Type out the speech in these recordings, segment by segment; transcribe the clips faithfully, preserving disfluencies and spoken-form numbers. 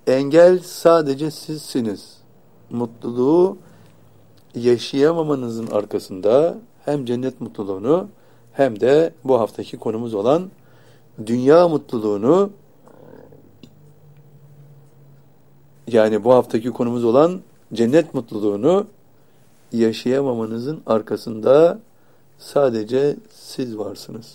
Engel sadece sizsiniz. Mutluluğu yaşayamamanızın arkasında hem cennet mutluluğunu hem de bu haftaki konumuz olan dünya mutluluğunu, yani bu haftaki konumuz olan cennet mutluluğunu yaşayamamanızın arkasında sadece siz varsınız.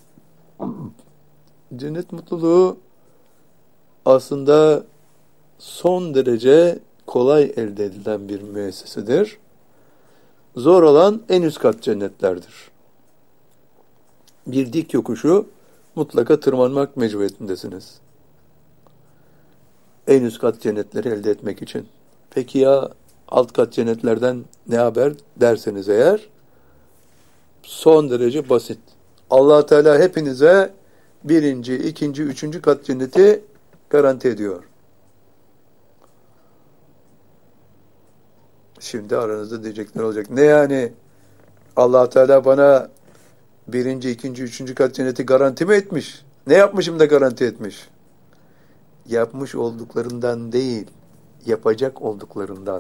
Cennet mutluluğu aslında son derece kolay elde edilen bir müessesedir. Zor olan en üst kat cennetlerdir. Bir dik yokuşu mutlaka tırmanmak mecburiyetindesiniz. En üst kat cennetleri elde etmek için. Peki ya alt kat cennetlerden ne haber derseniz eğer, son derece basit. Allah Teala hepinize birinci, ikinci, üçüncü kat cenneti garanti ediyor. Şimdi aranızda diyecekler olacak. Ne yani? Allah Teala bana birinci, ikinci, üçüncü kat cenneti garanti mi etmiş? Ne yapmışım da garanti etmiş? Yapmış olduklarından değil, yapacak olduklarından.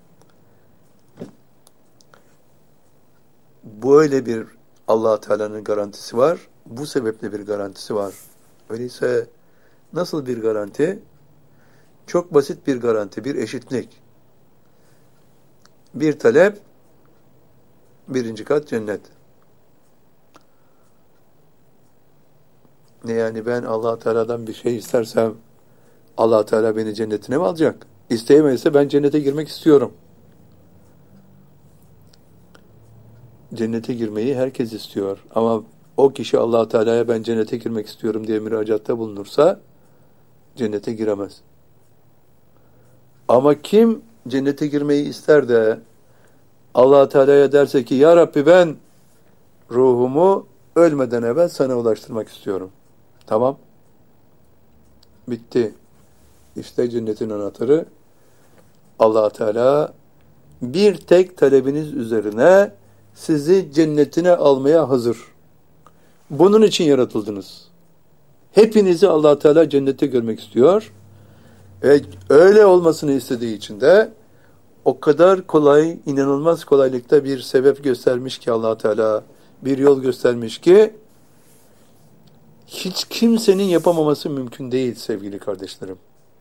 Böyle bir Allah Teala'nın garantisi var. Bu sebeple bir garantisi var. Öyleyse nasıl bir garanti? Çok basit bir garanti, bir eşitlik. Bir talep, birinci kat cennet. Ne yani ben Allah Teala'dan bir şey istersem Allah Teala beni cennetine mi alacak? İsteyemezse ben cennete girmek istiyorum. Cennete girmeyi herkes istiyor. Ama o kişi Allah Teala'ya ben cennete girmek istiyorum diye müracaatta bulunursa cennete giremez. Ama kim cennete girmeyi ister de Allah Teala'ya derse ki ya Rabbi ben ruhumu ölmeden evvel sana ulaştırmak istiyorum. Tamam. Bitti. İşte cennetin anahtarı. Allah Teala bir tek talebiniz üzerine sizi cennetine almaya hazır. Bunun için yaratıldınız. Hepinizi Allah Teala cennete görmek istiyor. Ve öyle olmasını istediği için de o kadar kolay, inanılmaz kolaylıkta bir sebep göstermiş ki Allah Teala, bir yol göstermiş ki hiç kimsenin yapamaması mümkün değil sevgili kardeşlerim.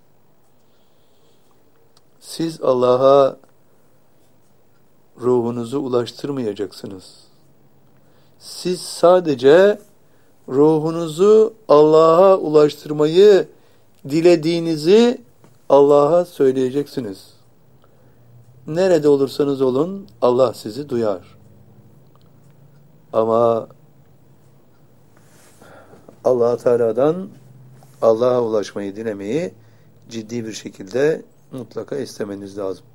Siz Allah'a ruhunuzu ulaştırmayacaksınız. Siz sadece ruhunuzu Allah'a ulaştırmayı dilediğinizi Allah'a söyleyeceksiniz. Nerede olursanız olun Allah sizi duyar. Ama Allah Teala'dan Allah'a ulaşmayı dilemeyi ciddi bir şekilde mutlaka istemeniz lazım.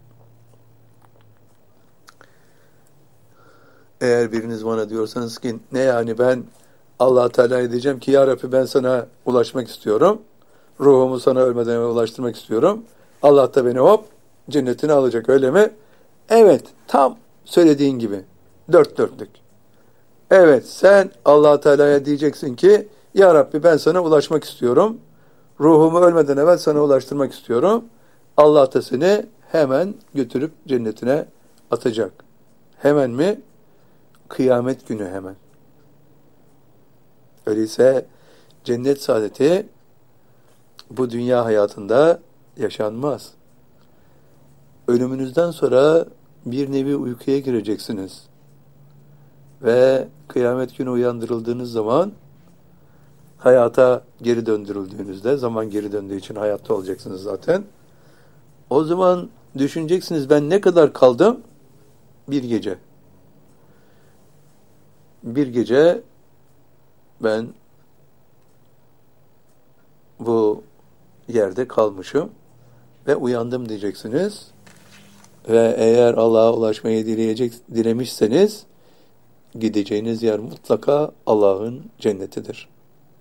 Eğer biriniz bana diyorsanız ki ne yani ben Allah Teala'ya diyeceğim ki ya Rabbi ben sana ulaşmak istiyorum. Ruhumu sana ölmeden evvel ulaştırmak istiyorum. Allah da beni hop cennetine alacak öyle mi? Evet, tam söylediğin gibi. Dört dörtlük. Evet, sen Allah Teala'ya diyeceksin ki ya Rabbi ben sana ulaşmak istiyorum. Ruhumu ölmeden evvel sana ulaştırmak istiyorum. Allah da seni hemen götürüp cennetine atacak. Hemen mi? Kıyamet günü hemen. Öyleyse cennet saadeti bu dünya hayatında yaşanmaz. Ölümünüzden sonra bir nevi uykuya gireceksiniz. Ve kıyamet günü uyandırıldığınız zaman hayata geri döndürüldüğünüzde, zaman geri döndüğü için hayatta olacaksınız zaten. O zaman düşüneceksiniz ben ne kadar kaldım? Bir gece. Bir gece ben bu yerde kalmışım ve uyandım diyeceksiniz. Ve eğer Allah'a ulaşmayı dileyecek, dilemişseniz gideceğiniz yer mutlaka Allah'ın cennetidir.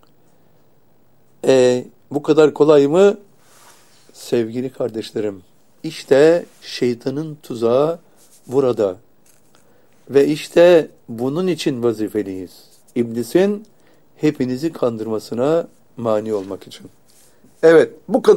E, bu kadar kolay mı? Sevgili kardeşlerim, işte şeytanın tuzağı burada. Ve işte bunun için vazifeliyiz. İblisin hepinizi kandırmasına mani olmak için. Evet, bu kadar.